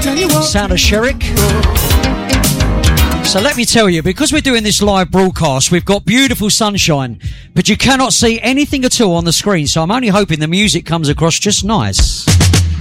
Sound of Sherrick. So let me tell you, because we're doing this live broadcast, we've got beautiful sunshine, but you cannot see anything at all on the screen, so I'm only hoping the music comes across just nice.